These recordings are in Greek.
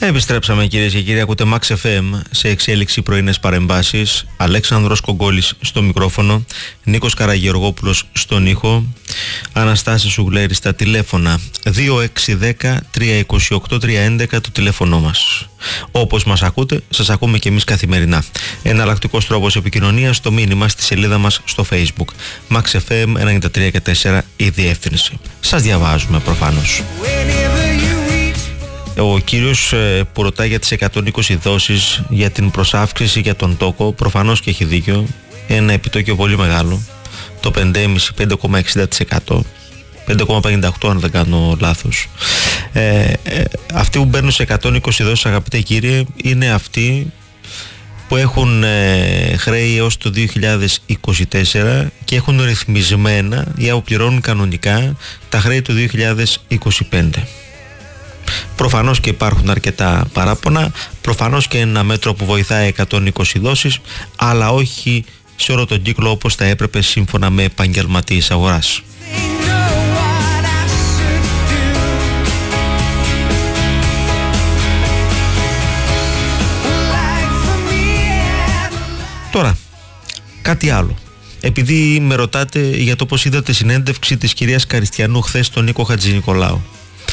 Επιστρέψαμε κυρίες και κύριοι, ακούτε Max FM σε εξέλιξη πρωινές παρεμβάσεις. Αλέξανδρος Κογκόλης στο μικρόφωνο, Νίκος Καραγεωργόπουλος στον ήχο, Αναστάσης Σουγλέρης στα τηλέφωνα 2610-328-311 το τηλέφωνο μας. Όπως μας ακούτε, σας ακούμε και εμείς καθημερινά. Εναλλακτικός τρόπος επικοινωνίας, το μήνυμα στη σελίδα μας στο Facebook. Max FM 93.4 η διεύθυνση. Σας διαβάζουμε προφανώς. Ο κύριος που ρωτάει για τις 120 δόσεις, για την προσάυξηση για τον τόκο, προφανώς και έχει δίκιο. Ένα επιτόκιο πολύ μεγάλο, το 5,60%, 5,58% αν δεν κάνω λάθος. Αυτοί που μπαίνουν σε 120 δόσεις, αγαπητέ κύριε, είναι αυτοί που έχουν χρέη έως το 2024 και έχουν ρυθμισμένα ή αποπληρώνουν κανονικά τα χρέη του 2025. Προφανώς και υπάρχουν αρκετά παράπονα, προφανώς και ένα μέτρο που βοηθάει 120 δόσεις, αλλά όχι σε όλο τον κύκλο όπως θα έπρεπε σύμφωνα με επαγγελματίες αγοράς. Τώρα, κάτι άλλο. Επειδή με ρωτάτε για το πώς είδατε συνέντευξη της κυρίας Καριστιανού χθες στον Νίκο Χατζηνικολάου.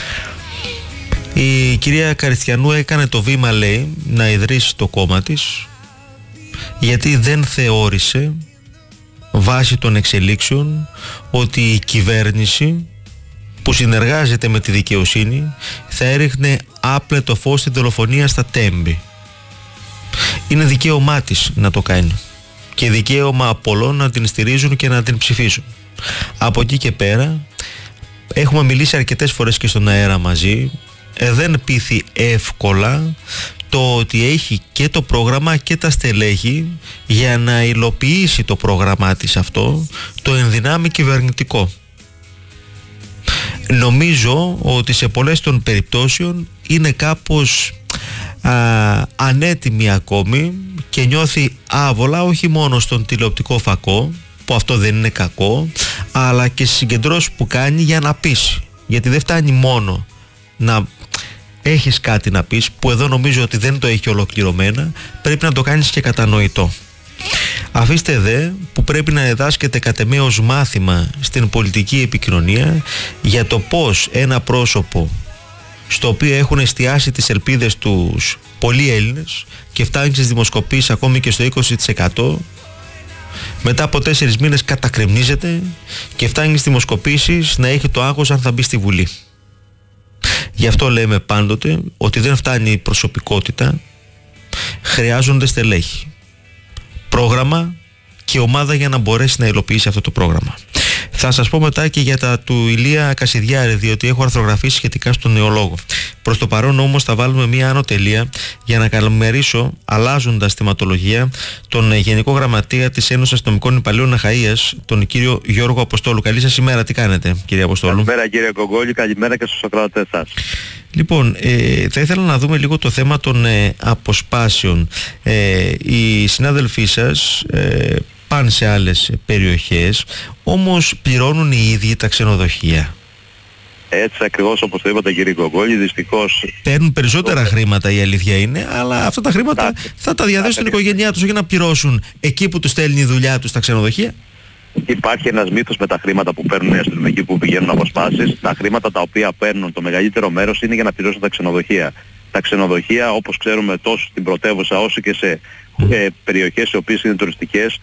Η κυρία Καριστιανού έκανε το βήμα, λέει, να ιδρύσει το κόμμα της, γιατί δεν θεώρησε βάσει των εξελίξεων ότι η κυβέρνηση που συνεργάζεται με τη δικαιοσύνη θα έριχνε άπλετο φως στη δολοφονία στα Τέμπη. Είναι δικαίωμά της να το κάνει και δικαίωμα πολλών να την στηρίζουν και να την ψηφίσουν. Από εκεί και πέρα έχουμε μιλήσει αρκετές φορές και στον αέρα μαζί. Δεν πείθει εύκολα το ότι έχει και το πρόγραμμα και τα στελέχη για να υλοποιήσει το πρόγραμμά της αυτό, το ενδυνάμει κυβερνητικό. Νομίζω ότι σε πολλές των περιπτώσεων είναι κάπως ανέτοιμη ακόμη και νιώθει άβολα όχι μόνο στον τηλεοπτικό φακό, που αυτό δεν είναι κακό, αλλά και στις συγκεντρώσεις που κάνει για να πείσει. Γιατί δεν φτάνει μόνο να έχεις κάτι να πεις, που εδώ νομίζω ότι δεν το έχει ολοκληρωμένα, πρέπει να το κάνεις και κατανοητό. Αφήστε δε που πρέπει να εδάσκεται κατ' εμέ ως μάθημα στην πολιτική επικοινωνία για το πώς ένα πρόσωπο στο οποίο έχουν εστιάσει τις ελπίδες τους πολλοί Έλληνες και φτάνει στις δημοσκοπήσεις ακόμη και στο 20%, μετά από 4 μήνες κατακρεμνίζεται και φτάνει στις δημοσκοπήσεις να έχει το άγχος αν θα μπει στη Βουλή. Γι' αυτό λέμε πάντοτε ότι δεν φτάνει η προσωπικότητα, χρειάζονται στελέχη, πρόγραμμα και ομάδα για να μπορέσει να υλοποιήσει αυτό το πρόγραμμα. Θα σας πω μετά και για τα του Ηλία Κασιδιάρη, διότι έχω αρθρογραφήσει σχετικά στον Νεολόγο. Προς το παρόν όμως θα βάλουμε μία άνω τελεία για να καλημερίσω, αλλάζοντας θεματολογία, τον Γενικό Γραμματεία της Ένωσης Αστυνομικών Υπαλλήλων Αχαΐας, τον κύριο Γιώργο Αποστόλου. Καλή σας ημέρα, τι κάνετε κύριε Αποστόλου? Καλημέρα κύριε Κογκόλη, καλημέρα και στους ακροατές σας. Λοιπόν, θα ήθελα να δούμε λίγο το θέμα των αποσπάσεων. Οι συνάδελφοί σας πάνε σε άλλες περιοχές, όμως πληρώνουν οι ίδιοι τα ξενοδοχεία. Έτσι ακριβώς όπως το είπατε κύριε Κογκόλη, δυστυχώς παίρνουν περισσότερα χρήματα, η αλήθεια είναι, αλλά αυτά τα χρήματα θα τα διαθέσουν στην οικογένειά τους, όχι να πληρώσουν εκεί που τους στέλνει η δουλειά τους στα ξενοδοχεία. Υπάρχει ένας μύθος με τα χρήματα που παίρνουν οι αστυνομικοί που πηγαίνουν αποσπάσεις. Τα χρήματα τα οποία παίρνουν το μεγαλύτερο μέρος είναι για να πληρώσουν τα ξενοδοχεία. Τα ξενοδοχεία, όπως ξέρουμε, τόσο στην πρωτεύουσα όσο και σε περιοχές οι οποίες είναι τουριστικές,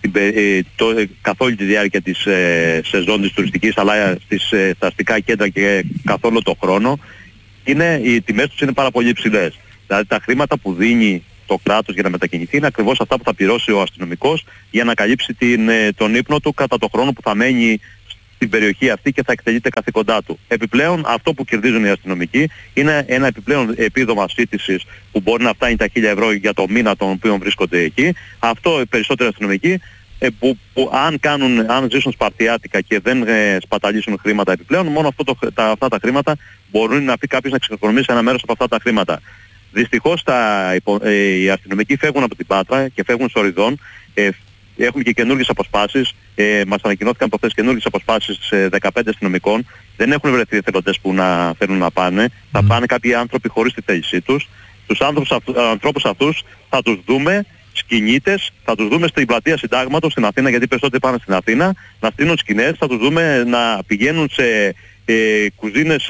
καθ' όλη τη διάρκεια της σεζόν της τουριστικής, αλλά στα αστικά κέντρα και καθ' όλο το χρόνο, οι τιμές τους είναι πάρα πολύ υψηλές. Δηλαδή τα χρήματα που δίνει το κράτος για να μετακινηθεί είναι ακριβώς αυτά που θα πληρώσει ο αστυνομικός για να καλύψει τον ύπνο του κατά το χρόνο που θα μένει στην περιοχή αυτή και θα εκτελεί τα καθήκοντά του. Επιπλέον, αυτό που κερδίζουν οι αστυνομικοί είναι ένα επιπλέον επίδομα σύντησης που μπορεί να φτάνει τα 1.000 ευρώ για το μήνα των οποίων βρίσκονται εκεί. Αυτό οι περισσότεροι αστυνομικοί που αν ζήσουν σπαρτιάτικα και δεν σπαταλήσουν χρήματα επιπλέον, μόνο αυτά τα χρήματα μπορούν να πει κάποιος να ξεκονομήσει ένα μέρος από αυτά τα χρήματα. Δυστυχώς οι αστυνομικοί φεύγουν από την Πάτρα και φεύγουν στο Ριδόν έχουμε και καινούργιες αποσπάσεις. Μας ανακοινώθηκαν προχθές καινούργιες αποσπάσεις 15 αστυνομικών. Δεν έχουν βρεθεί εθελοντές που να θέλουν να πάνε. Θα πάνε κάποιοι άνθρωποι χωρίς τη θέλησή τους. Τους ανθρώπους αυτούς θα τους δούμε σκηνίτες, θα τους δούμε στην πλατεία Συντάγματος στην Αθήνα, γιατί περισσότεροι πάνε στην Αθήνα, να στείλουν σκηνές, θα τους δούμε να πηγαίνουν σε κουζίνες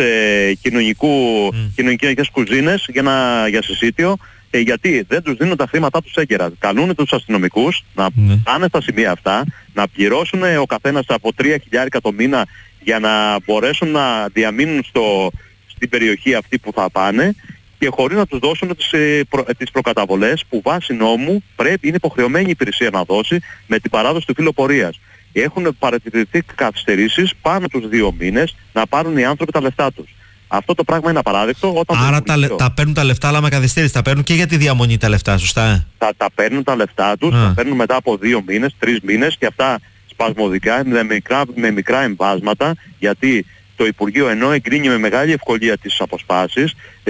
κοινωνικές κουζίνες για συσίτιο, γιατί δεν τους δίνουν τα χρήματά τους έγκαιρα. Καλούν τους αστυνομικούς να πάνε στα σημεία αυτά, να πληρώσουν ο καθένας από 3.000 το μήνα για να μπορέσουν να διαμείνουν στην περιοχή αυτή που θα πάνε, και χωρίς να τους δώσουν τις προκαταβολές που βάσει νόμου είναι υποχρεωμένη η υπηρεσία να δώσει με την παράδοση του φύλου πορείας. Έχουν παρατηρηθεί καθυστερήσεις πάνω τους 2 μήνες να πάρουν οι άνθρωποι τα λεφτά τους. Αυτό το πράγμα είναι απαράδεκτο. Άρα τα παίρνουν τα λεφτά, αλλά με καθυστέρηση. Τα παίρνουν και για τη διαμονή τα λεφτά, σωστά? Τα παίρνουν τα λεφτά τους, τα παίρνουν μετά από 2 μήνες, 3 μήνες, και αυτά σπασμωδικά με μικρά εμβάσματα, γιατί το Υπουργείο, ενώ εγκρίνει με μεγάλη ευκολία τις αποσπάσεις,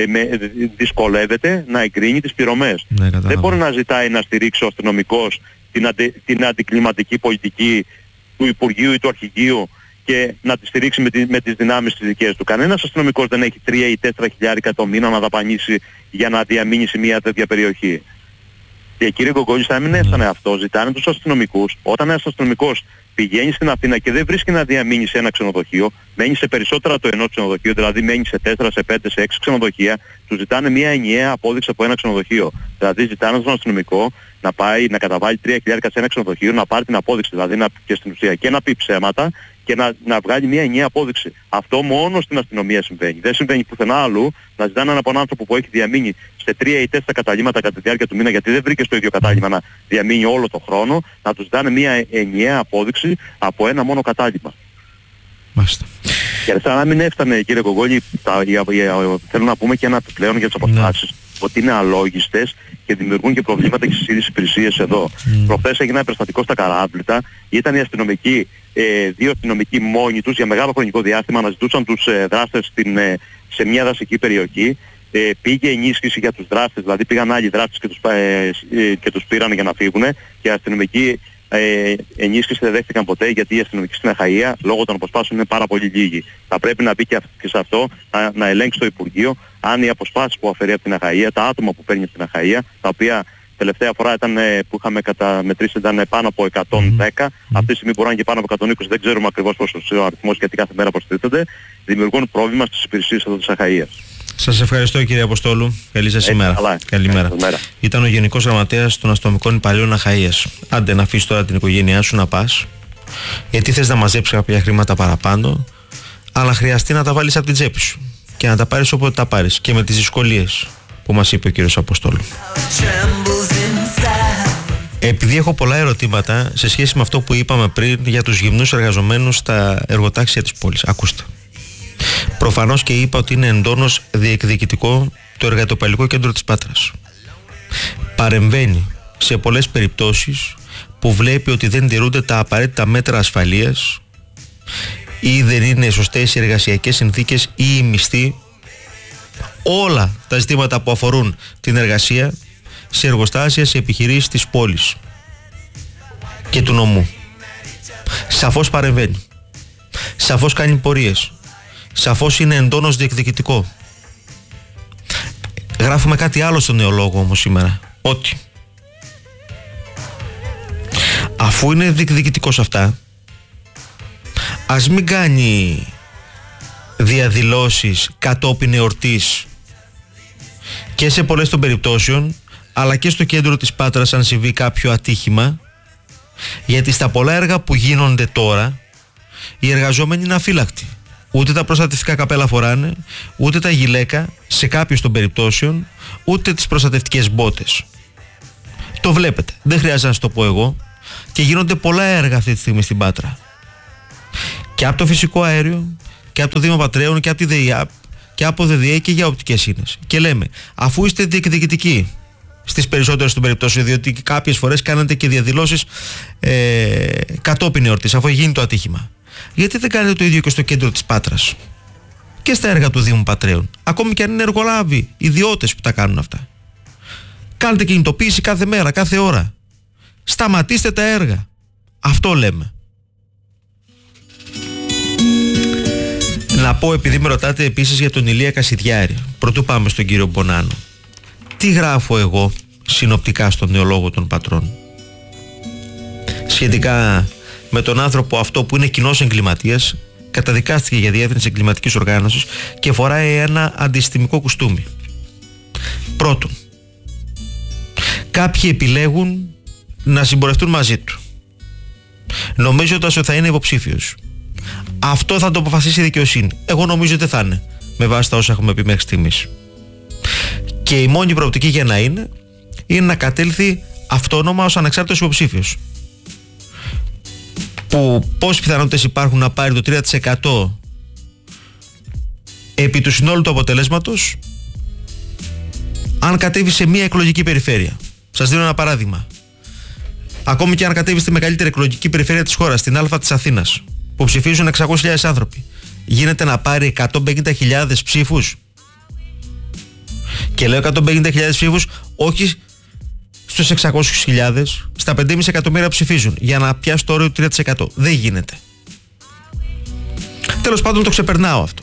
δυσκολεύεται να εγκρίνει τις πληρωμές. Δεν μπορεί να ζητάει να στηρίξει ο αστυνομικός την αντικλιματική πολιτική του Υπουργείου ή του Αρχηγείου και να τη στηρίξει με τις δυνάμεις τις δικές του. Κανένας αστυνομικός δεν έχει 3 ή 4 χιλιάρικα το μήνα να δαπανίσει για να διαμείνει σε μια τέτοια περιοχή. Και κύριε Γκογκόλη, θα μην έφτανε αυτό. Ζητάνε τους αστυνομικούς. Όταν ένας αστυνομικός πηγαίνει στην Αθήνα και δεν βρίσκει να διαμείνει σε ένα ξενοδοχείο, μένει σε περισσότερα το ενός ξενοδοχείο, δηλαδή μένει σε 4, σε 5, σε 6 ξενοδοχεία, του ζητάνε μια ενιαία απόδειξη από ένα ξενοδοχείο. Δηλαδή ζητάνε στον αστυνομικό να πάει να καταβάλει 3.000 σε ένα ξενοδοχείο, να πάρει την απόδειξη, δηλαδή και στην ουσία και να πει ψέματα και να βγάλει μια ενιαία απόδειξη. Αυτό μόνο στην αστυνομία συμβαίνει. Δεν συμβαίνει πουθενά αλλού να ζητάνε από έναν άνθρωπο που έχει διαμείνει σε 3 ή 4 καταλήμματα κατά τη διάρκεια του μήνα, γιατί δεν βρήκε στο ίδιο κατάλημα να διαμείνει όλο το χρόνο, να του ζητάνε μια ενιαία απόδειξη από ένα μόνο κατάλημα. Μάλιστα. Και σαν να μην έφτανε, κύριε Γκογκόλη, θέλω να πούμε και ένα επιπλέον για τις αποσπάσεις, ότι είναι αλόγιστες και δημιουργούν και προβλήματα και στις ίδιες υπηρεσίες εδώ. Προχθές έγινε ένα περιστατικό στα Καράβλητα, ήταν οι αστυνομικοί, 2 αστυνομικοί μόνοι τους για μεγάλο χρονικό διάστημα, αναζητούσαν τους δράστες σε μια δασική περιοχή. Πήγε ενίσχυση για τους δράστες, δηλαδή πήγαν άλλοι δράστες και τους πήραν για να φύγουν, και οι αστυνομικοί ενίσχυση δεν δέχτηκαν ποτέ, γιατί οι αστυνομικοί στην Αχαΐα λόγω των αποσπάσεων είναι πάρα πολύ λίγοι. Θα πρέπει να μπει και σε αυτό, να ελέγξει το Υπουργείο αν οι αποσπάσεις που αφαιρεί από την Αχαΐα, τα άτομα που παίρνει από την Αχαΐα, τα οποία τελευταία φορά που είχαμε καταμετρήσει ήταν πάνω από 110, αυτή τη στιγμή μπορεί να είναι και πάνω από 120, δεν ξέρουμε ακριβώς πόσο ο αριθμός, γιατί κάθε μέρα προστίθενται, δημιουργούν πρόβλημα στις υπηρεσίες εδώ της Αχαΐας. Σας ευχαριστώ, κύριε Αποστόλου. Καλή σας ημέρα. Καλημέρα. Ήταν ο Γενικός Γραμματέας των Αστυνομικών Υπαλλήλων Αχαΐας. Άντε να αφήσεις τώρα την οικογένειά σου να πας, γιατί θες να μαζέψεις κάποια χρήματα παραπάνω, αλλά χρειαστεί να τα βάλεις από την τσέπη σου και να τα πάρεις όποτε τα πάρεις, και με τις δυσκολίες που μας είπε ο κύριος Αποστόλου. Επειδή έχω πολλά ερωτήματα σε σχέση με αυτό που είπαμε πριν για τους γυμνούς εργαζομένους στα εργοτάξια της πόλης, ακούστε. Προφανώς και είπα ότι είναι εντόνως διεκδικητικό το Εργατοπαλλικό Κέντρο της Πάτρας. Παρεμβαίνει σε πολλές περιπτώσεις που βλέπει ότι δεν τηρούνται τα απαραίτητα μέτρα ασφαλείας ή δεν είναι σωστές οι εργασιακές συνθήκες ή οι μισθοί, όλα τα ζητήματα που αφορούν την εργασία σε εργοστάσια, σε επιχειρήσεις της πόλης και του νομού. Σαφώς παρεμβαίνει, σαφώς κάνει πορείες, σαφώς είναι εντόνως διεκδικητικό. Γράφουμε κάτι άλλο στο Νεολόγο όμως σήμερα, ότι αφού είναι διεκδικητικός αυτά, ας μην κάνει διαδηλώσεις κατόπιν εορτής και σε πολλές των περιπτώσεων, αλλά και στο κέντρο της Πάτρας αν συμβεί κάποιο ατύχημα, γιατί στα πολλά έργα που γίνονται τώρα οι εργαζόμενοι είναι αφύλακτοι. Ούτε τα προστατευτικά καπέλα φοράνε, ούτε τα γυλαίκα σε κάποιες των περιπτώσεων, ούτε τις προστατευτικές μπότες. Το βλέπετε, δεν χρειάζεται να σας το πω εγώ, και γίνονται πολλά έργα αυτή τη στιγμή στην Πάτρα. Και από το φυσικό αέριο, και από το Δήμο Πατρέων, και από τη ΔΕΙΑΠ, και από ΔΕΔΙΕ, και για οπτικές ίνες. Και λέμε, αφού είστε διεκδικητικοί στις περισσότερες των περιπτώσεων, διότι κάποιες φορές κάνετε και διαδηλώσεις κατόπιν εορτής, αφού γίνει το ατύχημα, γιατί δεν κάνετε το ίδιο και στο κέντρο της Πάτρας και στα έργα του Δήμου Πατρέων, ακόμη και αν είναι εργολάβοι, ιδιώτες που τα κάνουν αυτά? Κάνετε κινητοποίηση κάθε μέρα, κάθε ώρα, σταματήστε τα έργα. Αυτό λέμε. Να πω, επειδή με ρωτάτε επίσης για τον Ηλία Κασιδιάρη, πρωτού πάμε στον κύριο Μπονάνο, τι γράφω εγώ συνοπτικά στον νεολόγο των πατρών σχετικά με τον άνθρωπο αυτό που είναι κοινός εγκληματίας, καταδικάστηκε για διεύθυνση εγκληματικής οργάνωσης και φοράει ένα αντισυστημικό κουστούμι. Πρώτον, κάποιοι επιλέγουν να συμπορευτούν μαζί του, νομίζοντας ότι θα είναι υποψήφιος. Αυτό θα το αποφασίσει η δικαιοσύνη. Εγώ νομίζω ότι δεν θα είναι, με βάση τα όσα έχουμε πει μέχρι στιγμής. Και η μόνη προοπτική για να είναι να κατέλθει αυτόνομα ως ανεξάρτητος υποψήφιος. Που πόσες πιθανότητες υπάρχουν να πάρει το 3% επί του συνόλου του αποτελέσματος αν κατέβει σε μία εκλογική περιφέρεια. Σας δίνω ένα παράδειγμα. Ακόμη και αν κατέβει στη μεγαλύτερη εκλογική περιφέρεια της χώρας, στην Α της Αθήνας, που ψηφίζουν 600.000 άνθρωποι, γίνεται να πάρει 150.000 ψήφους. Και λέω 150.000 ψήφους όχι στους 600.000, στα 5,5 εκατομμύρια ψηφίζουν, για να πιάσει το όριο του 3%. Δεν γίνεται. Τέλος πάντων, το ξεπερνάω αυτό.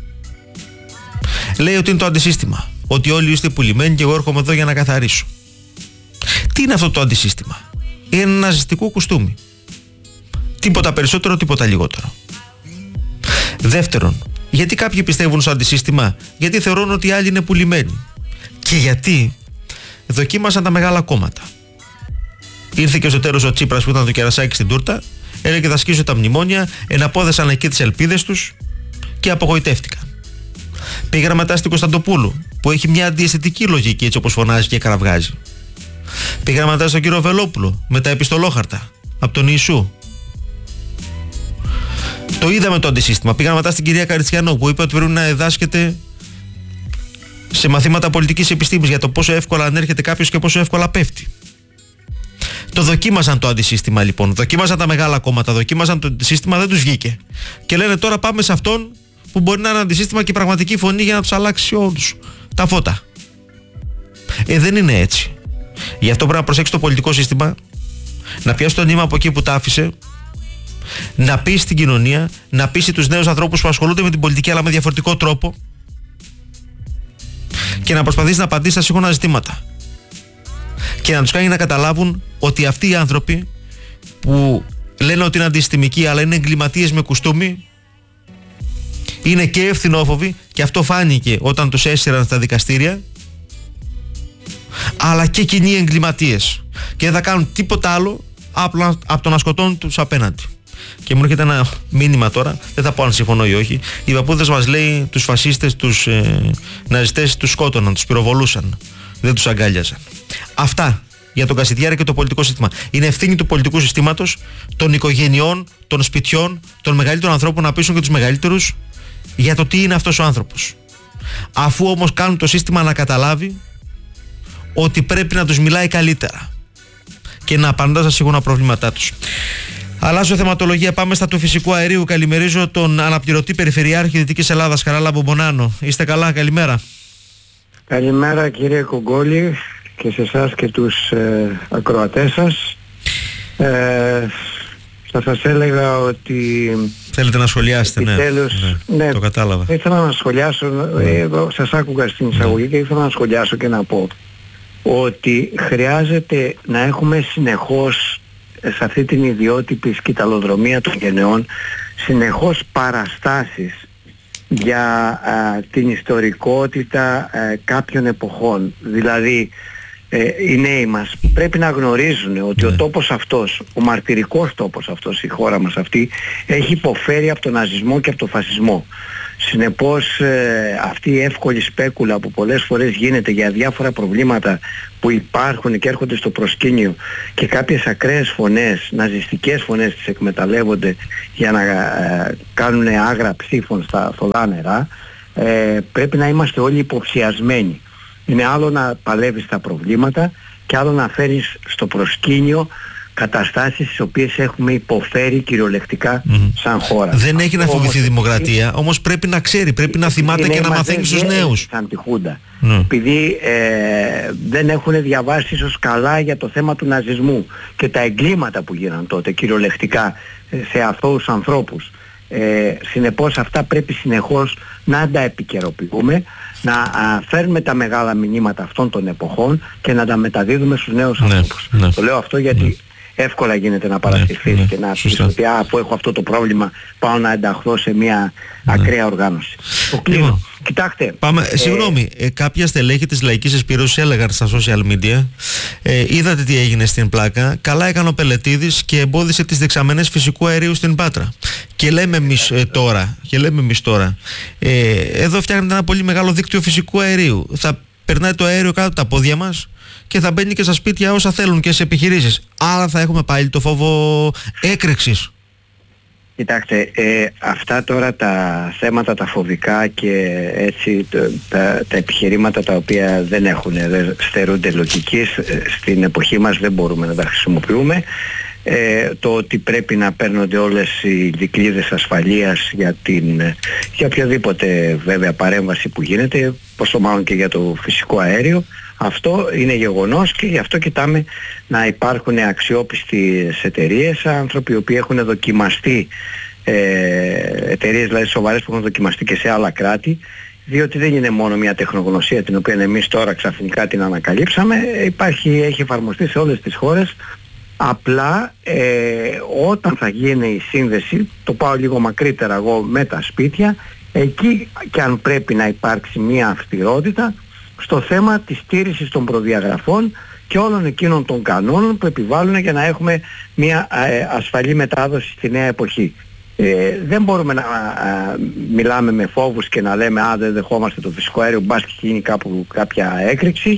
Λέει ότι είναι το αντισύστημα, ότι όλοι είστε πουλημένοι και εγώ έρχομαι εδώ για να καθαρίσω. Τι είναι αυτό το αντισύστημα? Είναι ένα ναζιστικό κουστούμι. Τίποτα περισσότερο, τίποτα λιγότερο. Δεύτερον, γιατί κάποιοι πιστεύουν στο αντισύστημα? Γιατί θεωρούν ότι οι άλλοι είναι πουλημένοι. Και γιατί δοκίμασαν τα μεγάλα κόμματα. Ήρθε και στο τέλος ο Τσίπρας που ήταν το κερασάκι στην τούρτα, έλεγε θα σκίσω τα μνημόνια, εναπόδεσαν εκεί τις ελπίδες τους και απογοητεύτηκαν. Πήγαν μετά στην Κωνσταντοπούλου, που έχει μια αντιαισθητική λογική, έτσι όπως φωνάζει και κραυγάζει. Πήγαν μετά στον κύριο Βελόπουλο με τα επιστολόχαρτα από τον Ιησού. Το είδαμε το αντισύστημα. Πήγαν μετά στην κυρία Καριτσιανό, που είπε ότι πρέπει να διδάσκεται σε μαθήματα πολιτικής επιστήμης για το πόσο εύκολα ανέρχεται κάποιος και πόσο εύκολα πέφτει. Το δοκίμασαν το αντισύστημα λοιπόν. Δοκίμασαν τα μεγάλα κόμματα, δοκίμασαν το αντισύστημα, δεν τους βγήκε. Και λένε τώρα πάμε σε αυτόν που μπορεί να είναι αντισύστημα και πραγματική φωνή για να τους αλλάξει όλους τα φώτα. Δεν είναι έτσι. Γι' αυτό πρέπει να προσέξει το πολιτικό σύστημα, να πιάσει το νήμα από εκεί που τα άφησε, να πείσει στην κοινωνία, να πείσει τους νέους ανθρώπους που ασχολούνται με την πολιτική αλλά με διαφορετικό τρόπο και να προσπαθήσει να απαντήσει στα σύγχρονα ζητήματα. Και να τους κάνει να καταλάβουν ότι αυτοί οι άνθρωποι που λένε ότι είναι αντισυστημικοί αλλά είναι εγκληματίες με κουστούμι, είναι και ευθυνόφοβοι, και αυτό φάνηκε όταν τους έσυραν στα δικαστήρια, αλλά και κοινοί εγκληματίες, και δεν θα κάνουν τίποτα άλλο από το να σκοτώνουν τους απέναντι. Και μου έρχεται ένα μήνυμα τώρα, δεν θα πω αν συμφωνώ ή όχι. Οι παππούδες μας λέει τους φασίστες, τους ναζιστές τους σκότωναν, τους πυροβολούσαν, δεν τους αγκάλιαζαν. Αυτά για τον Κασιδιάρη και το πολιτικό σύστημα. Είναι ευθύνη του πολιτικού συστήματος, των οικογενειών, των σπιτιών, των μεγαλύτερων ανθρώπων να πείσουν και τους μεγαλύτερους για το τι είναι αυτός ο άνθρωπος. Αφού όμως κάνουν το σύστημα να καταλάβει ότι πρέπει να τους μιλάει καλύτερα και να απαντά στα σύγχρονα προβλήματά τους. Αλλάζω θεματολογία, πάμε στα του φυσικού αερίου. Καλημερίζω τον αναπληρωτή Περιφερειάρχη Δυτικής Ελλάδας, Χαράλαμπο Μπονάνο. Είστε καλά? Καλημέρα. Καλημέρα κύριε Κογκόλη και σε εσάς και τους ακροατές σας. Θα σας έλεγα ότι... Θέλετε να σχολιάσετε, ναι, το κατάλαβα. Ήθελα να σχολιάσω, σας άκουγα στην εισαγωγή και ήθελα να σχολιάσω και να πω ότι χρειάζεται να έχουμε συνεχώς σε αυτή την ιδιότυπη σκυταλοδρομία των γενεών συνεχώς παραστάσεις για την ιστορικότητα κάποιων εποχών. Δηλαδή οι νέοι μας πρέπει να γνωρίζουν ότι ο τόπος αυτός, ο μαρτυρικός τόπος αυτός, η χώρα μας αυτή, έχει υποφέρει από τον ναζισμό και από τον φασισμό. Συνεπώς αυτή η εύκολη σπέκουλα που πολλές φορές γίνεται για διάφορα προβλήματα που υπάρχουν και έρχονται στο προσκήνιο και κάποιες ακραίες φωνές, ναζιστικές φωνές τις εκμεταλλεύονται για να κάνουν άγρα ψήφων στα θολά νερά, πρέπει να είμαστε όλοι υποψιασμένοι. Είναι άλλο να παλεύεις τα προβλήματα και άλλο να φέρεις στο προσκήνιο καταστάσεις τις οποίες έχουμε υποφέρει κυριολεκτικά σαν χώρα. Δεν έχει να φοβηθεί η δημοκρατία, όμως πρέπει να ξέρει, πρέπει να θυμάται και να μαθαίνει στους νέους. Σαν τη Χούντα. Επειδή δεν έχουν διαβάσει ίσως καλά για το θέμα του ναζισμού και τα εγκλήματα που γίναν τότε κυριολεκτικά σε αθώους ανθρώπους. Συνεπώς αυτά πρέπει συνεχώς να τα επικαιροποιούμε, να φέρνουμε τα μεγάλα μηνύματα αυτών των εποχών και να τα μεταδίδουμε στους νέους ανθρώπους. Το λέω αυτό γιατί εύκολα γίνεται να παρασυρθείς και να πεις ότι αφού έχω αυτό το πρόβλημα πάω να ενταχθώ σε μια ακραία οργάνωση. Το κλείνω. Κοιτάξτε. Συγγνώμη, κάποια στελέχη της Λαϊκής Συσπήρωσης έλεγαν στα social media, είδατε τι έγινε στην Πλάκα, καλά έκανε ο Πελετίδης και εμπόδισε τις δεξαμενές φυσικού αερίου στην Πάτρα. Και λέμε εμείς τώρα, εδώ φτιάχνεται ένα πολύ μεγάλο δίκτυο φυσικού αερίου. Θα περνάει το αέριο κάτω από τα πόδια μας και θα μπαίνει και στα σπίτια όσα θέλουν και σε επιχειρήσεις. Άρα θα έχουμε πάλι το φόβο έκρηξης. Κοιτάξτε, αυτά τώρα τα θέματα τα φοβικά και έτσι τα επιχειρήματα τα οποία δεν στερούνται λογικής, στην εποχή μας δεν μπορούμε να τα χρησιμοποιούμε. Το ότι πρέπει να παίρνονται όλες οι δικλείδες ασφαλείας για οποιαδήποτε βέβαια παρέμβαση που γίνεται, πόσο μάλλον και για το φυσικό αέριο, αυτό είναι γεγονός και γι' αυτό κοιτάμε να υπάρχουν αξιόπιστες εταιρείες, άνθρωποι οι οποίοι έχουν δοκιμαστεί, εταιρείες δηλαδή σοβαρές που έχουν δοκιμαστεί και σε άλλα κράτη, διότι δεν είναι μόνο μια τεχνογνωσία την οποία εμείς τώρα ξαφνικά την ανακαλύψαμε, έχει εφαρμοστεί σε όλες τις χώρες. Απλά όταν θα γίνει η σύνδεση, το πάω λίγο μακρύτερα εγώ με τα σπίτια, εκεί και αν πρέπει να υπάρξει μια αυστηρότητα στο θέμα της στήρησης των προδιαγραφών και όλων εκείνων των κανόνων που επιβάλλουν για να έχουμε μια ασφαλή μετάδοση στη νέα εποχή. Δεν μπορούμε να μιλάμε με φόβους και να λέμε δεν δεχόμαστε το φυσικό αέριο, μπας και γίνει κάπου κάποια έκρηξη.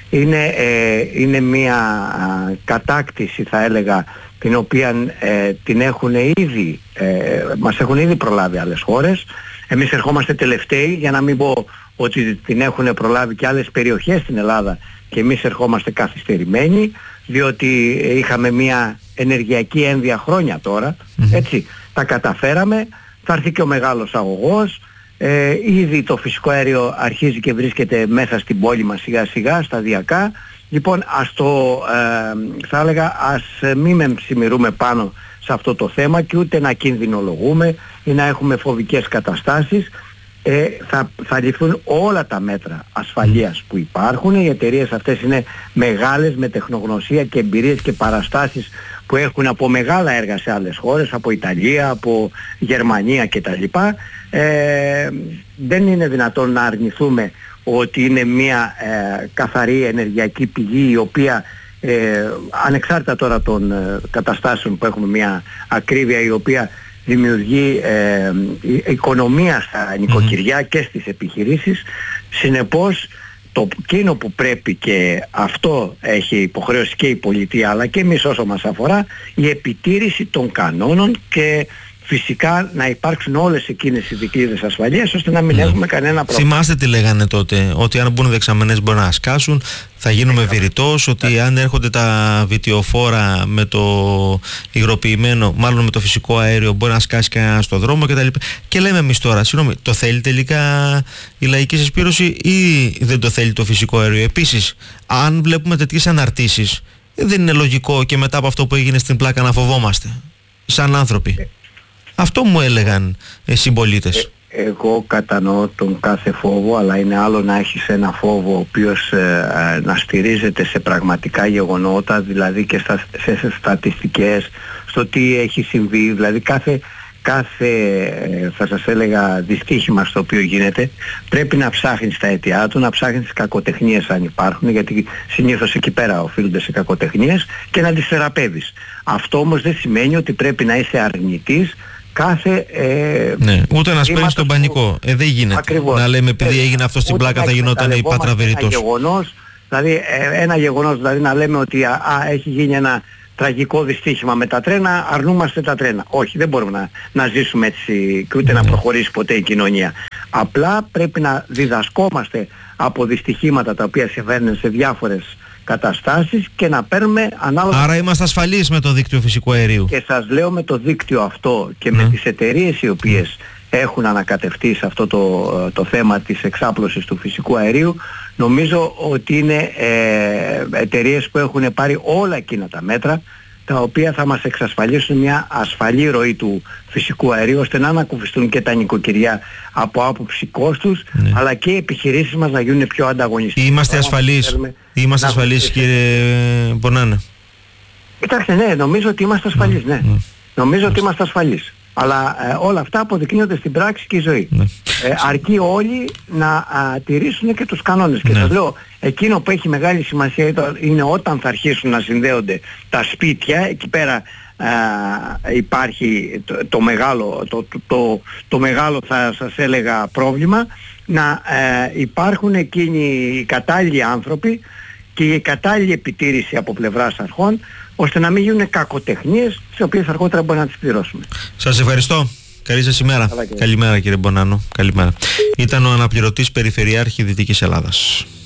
Είναι μια κατάκτηση θα έλεγα την οποία την έχουν ήδη, μας έχουν ήδη προλάβει άλλες χώρες. Εμείς ερχόμαστε τελευταίοι, για να μην πω ότι την έχουν προλάβει και άλλες περιοχές στην Ελλάδα και εμείς ερχόμαστε καθυστερημένοι, διότι είχαμε μια ενεργειακή ένδια χρόνια τώρα, έτσι, τα καταφέραμε, θα έρθει και ο μεγάλος αγωγός. Ήδη το φυσικό αέριο αρχίζει και βρίσκεται μέσα στην πόλη μας σιγά σιγά, σταδιακά. Λοιπόν, θα έλεγα ας μην μεμψημυρούμε πάνω σε αυτό το θέμα και ούτε να κινδυνολογούμε ή να έχουμε φοβικές καταστάσεις. Θα ληφθούν όλα τα μέτρα ασφαλείας που υπάρχουν. Οι εταιρείες αυτές είναι μεγάλες με τεχνογνωσία και εμπειρίες και παραστάσεις που έχουν από μεγάλα έργα σε άλλες χώρες, από Ιταλία, από Γερμανία κτλ. Δεν είναι δυνατόν να αρνηθούμε ότι είναι μια καθαρή ενεργειακή πηγή η οποία ανεξάρτητα τώρα των καταστάσεων που έχουμε μια ακρίβεια η οποία δημιουργεί οικονομία στα νοικοκυριά και στις επιχειρήσεις. Συνεπώς εκείνο που πρέπει, και αυτό έχει υποχρέωση και η πολιτεία αλλά και εμείς όσο μας αφορά, η επιτήρηση των κανόνων και φυσικά να υπάρξουν όλες εκείνες οι δικλείδες ασφαλείας ώστε να μην έχουμε κανένα πρόβλημα. Θυμάστε τι λέγανε τότε, ότι αν μπουν δεξαμενές μπορεί να σκάσουν, θα γίνουμε βηρητός, ότι αν έρχονται τα βιτιοφόρα με το υγροποιημένο, μάλλον με το φυσικό αέριο, μπορεί να σκάσει κανένα στο δρόμο κτλ. Και λέμε εμείς τώρα, συγγνώμη, το θέλει τελικά η Λαϊκή Συσπήρωση ή δεν το θέλει το φυσικό αέριο? Επίσης, αν βλέπουμε τέτοιες αναρτήσεις, δεν είναι λογικό και μετά από αυτό που έγινε στην Πλάκα να φοβόμαστε σαν άνθρωποι? Αυτό μου έλεγαν συμπολίτες. Εγώ κατανοώ τον κάθε φόβο, αλλά είναι άλλο να έχεις ένα φόβο ο οποίος να στηρίζεται σε πραγματικά γεγονότα, δηλαδή και σε στατιστικές, στο τι έχει συμβεί, δηλαδή κάθε θα σας έλεγα δυστύχημα στο οποίο γίνεται πρέπει να ψάχνεις τα αιτιά του, να ψάχνεις τις κακοτεχνίες αν υπάρχουν, γιατί συνήθως εκεί πέρα οφείλονται σε κακοτεχνίες, και να τις θεραπεύεις. Αυτό όμως δεν σημαίνει ότι πρέπει να είσαι αρνητής κάθε ναι, ούτε να σπέρεις τον πανικό. Δεν γίνεται. Ακριβώς. Να λέμε επειδή έγινε αυτό στην Πλάκα θα γινόταν η Πάτρα βηρητός. Ένα γεγονός, δηλαδή να λέμε ότι έχει γίνει ένα τραγικό δυστύχημα με τα τρένα, αρνούμαστε τα τρένα. Όχι, δεν μπορούμε να ζήσουμε έτσι και ούτε να προχωρήσει ποτέ η κοινωνία. Απλά πρέπει να διδασκόμαστε από δυστυχήματα τα οποία συμβαίνουν σε διάφορες καταστάσεις και να παίρνουμε ανάλογα. Άρα είμαστε ασφαλείς με το δίκτυο φυσικού αερίου. Και σας λέω, με το δίκτυο αυτό και με τις εταιρείες οι οποίες έχουν ανακατευτεί σε αυτό το θέμα της εξάπλωσης του φυσικού αερίου, νομίζω ότι είναι εταιρείες που έχουν πάρει όλα εκείνα τα μέτρα τα οποία θα μας εξασφαλίσουν μια ασφαλή ροή του φυσικού αερίου, ώστε να ανακουφιστούν και τα νοικοκυριά από άποψη κόστους, αλλά και οι επιχειρήσεις μας να γίνουν πιο ανταγωνιστικές. Είμαστε ασφαλείς κύριε Μπονάνα? Κοιτάξτε, ναι, νομίζω ότι είμαστε ασφαλείς, ναι. Νομίζω ότι είμαστε ασφαλείς. Αλλά όλα αυτά αποδεικνύονται στην πράξη και η ζωή. Αρκεί όλοι να τηρήσουν και τους κανόνες. Και σας λέω, εκείνο που έχει μεγάλη σημασία είναι όταν θα αρχίσουν να συνδέονται τα σπίτια. Εκεί πέρα υπάρχει το μεγάλο θα σας έλεγα πρόβλημα, να υπάρχουν εκείνοι οι κατάλληλοι άνθρωποι και η κατάλληλη επιτήρηση από πλευράς αρχών, ώστε να μην γίνουν κακοτεχνίες, τις οποίες αργότερα μπορεί να τις πληρώσουμε. Σας ευχαριστώ. Καλή σας ημέρα. Καλημέρα κύριε Μπονάνο. Καλημέρα. Ήταν ο αναπληρωτής Περιφερειάρχη Δυτικής Ελλάδας.